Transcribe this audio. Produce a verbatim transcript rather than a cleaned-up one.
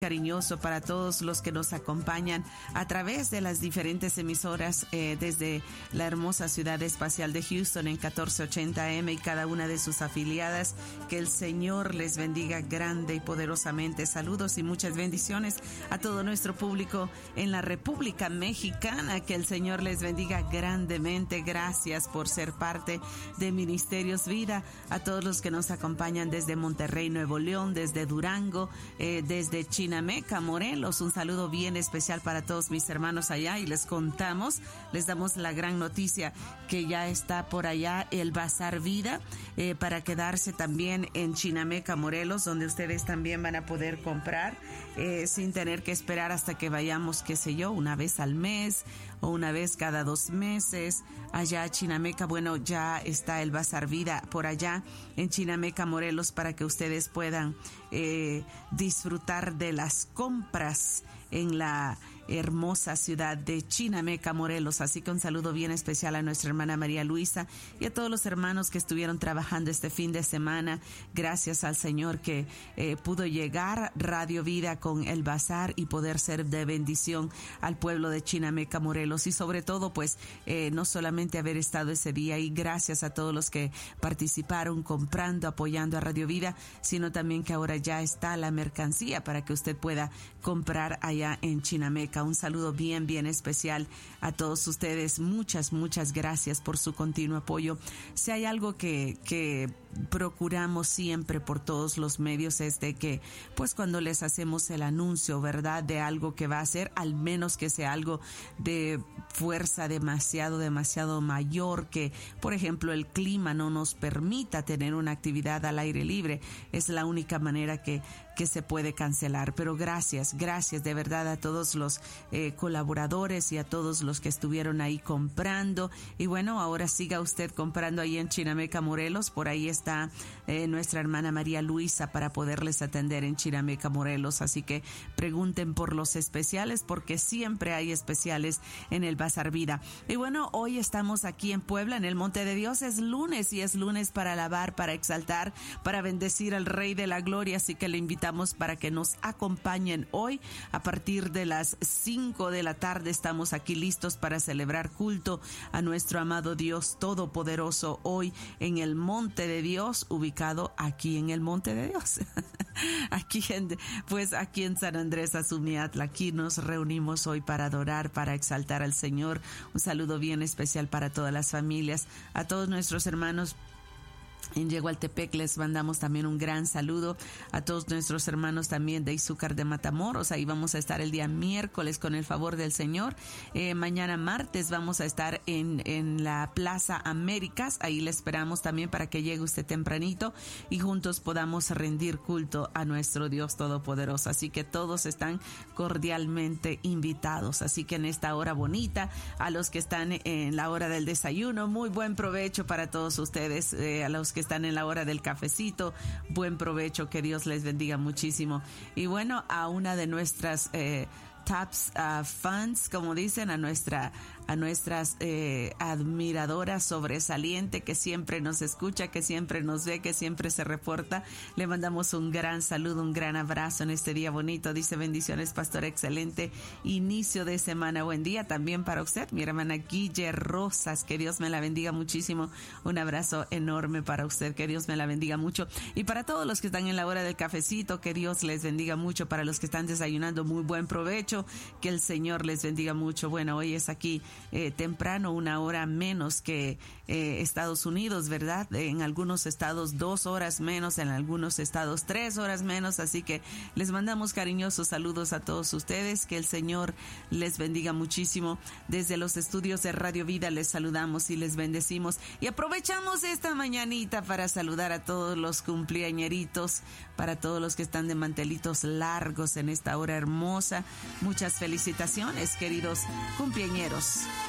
cariñoso para todos los que nos acompañan a través de las diferentes emisoras eh, desde la hermosa ciudad espacial de Houston en catorce ochenta eme y cada una de sus afiliadas. Que el Señor les bendiga grande y poderosamente. Saludos y muchas bendiciones a todo nuestro público en la República Mexicana. Que el Señor les bendiga grandemente. Gracias por ser parte de Ministerios Vida. A todos los que nos acompañan desde Monterrey, Nuevo León, desde Durango, eh, desde China Chinameca, Morelos, un saludo bien especial para todos mis hermanos allá y les contamos, les damos la gran noticia que ya está por allá el Bazar Vida eh, para quedarse también en Chinameca, Morelos, donde ustedes también van a poder comprar eh, sin tener que esperar hasta que vayamos, qué sé yo, una vez al mes o una vez cada dos meses allá a Chinameca. Bueno, ya está el Bazar Vida por allá en Chinameca, Morelos, para que ustedes puedan eh, disfrutar de las compras en la hermosa ciudad de Chinameca, Morelos. Así que un saludo bien especial a nuestra hermana María Luisa y a todos los hermanos que estuvieron trabajando este fin de semana. Gracias al Señor que eh, pudo llegar Radio Vida con el bazar y poder ser de bendición al pueblo de Chinameca, Morelos, y sobre todo pues eh, no solamente haber estado ese día y gracias a todos los que participaron comprando, apoyando a Radio Vida, sino también que ahora ya está la mercancía para que usted pueda comprar allá en Chinameca. Un saludo bien, bien especial a todos ustedes. Muchas, muchas gracias por su continuo apoyo. Si hay algo que, que procuramos siempre por todos los medios es de que, pues cuando les hacemos el anuncio, ¿verdad?, de algo que va a ser, al menos que sea algo de fuerza demasiado, demasiado mayor, que, por ejemplo, el clima no nos permita tener una actividad al aire libre, es la única manera que, que se puede cancelar. Pero gracias, gracias de verdad a todos los eh, colaboradores y a todos los que estuvieron ahí comprando. Y bueno, ahora siga usted comprando ahí en Chinameca, Morelos. Por ahí está eh, nuestra hermana María Luisa para poderles atender en Chinameca, Morelos. Así que pregunten por los especiales porque siempre hay especiales en el Bazar Vida. Y bueno, hoy estamos aquí en Puebla, en el Monte de Dios. Es lunes y es lunes para alabar, para exaltar, para bendecir al Rey de la Gloria. Así que le invitamos para que nos acompañen hoy a partir de las cinco de la tarde. Estamos aquí listos para celebrar culto a nuestro amado Dios Todopoderoso hoy en el Monte de Dios, ubicado aquí en el Monte de Dios. Aquí en, pues aquí en San Andrés Azumiatla. Aquí nos reunimos hoy para adorar, para exaltar al Señor. Un saludo bien especial para todas las familias, a todos nuestros hermanos en Yegualtepec. Les mandamos también un gran saludo a todos nuestros hermanos también de Izúcar de Matamoros. Ahí vamos a estar el día miércoles con el favor del Señor. Eh, mañana martes vamos a estar en, en la Plaza Américas. Ahí le esperamos también para que llegue usted tempranito y juntos podamos rendir culto a nuestro Dios Todopoderoso. Así que todos están cordialmente invitados. Así que en esta hora bonita, a los que están en la hora del desayuno, muy buen provecho para todos ustedes. Eh, a los que están en la hora del cafecito, buen provecho, que Dios les bendiga muchísimo. Y bueno, a una de nuestras eh, tops uh, fans, como dicen, a nuestra a nuestras eh, admiradoras sobresaliente que siempre nos escucha, que siempre nos ve, que siempre se reporta. Le mandamos un gran saludo, un gran abrazo en este día bonito. Dice: bendiciones, pastor, excelente inicio de semana. Buen día también para usted, mi hermana Guille Rosas, que Dios me la bendiga muchísimo. Un abrazo enorme para usted, que Dios me la bendiga mucho. Y para todos los que están en la hora del cafecito, que Dios les bendiga mucho. Para los que están desayunando, muy buen provecho, que el Señor les bendiga mucho. Bueno, hoy es aquí Eh, temprano, una hora menos que eh, Estados Unidos, ¿verdad? En algunos estados dos horas menos, en algunos estados tres horas menos, así que les mandamos cariñosos saludos a todos ustedes, que el Señor les bendiga muchísimo. Desde los estudios de Radio Vida les saludamos y les bendecimos y aprovechamos esta mañanita para saludar a todos los cumpleañeritos, para todos los que están de mantelitos largos en esta hora hermosa. Muchas felicitaciones, queridos cumpleañeros.